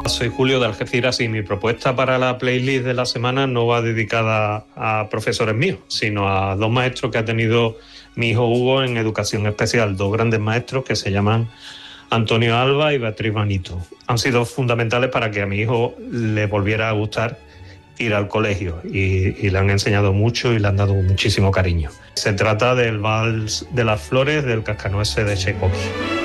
Soy Julio de Algeciras y mi propuesta para la playlist de la semana no va dedicada a profesores míos, sino a dos maestros que ha tenido mi hijo Hugo en educación especial, dos grandes maestros que se llaman Antonio Alba y Beatriz Manito. Han sido fundamentales para que a mi hijo le volviera a gustar ir al colegio y le han enseñado mucho y le han dado muchísimo cariño. Se trata del Vals de las Flores del Cascanueces de Tchaikovsky.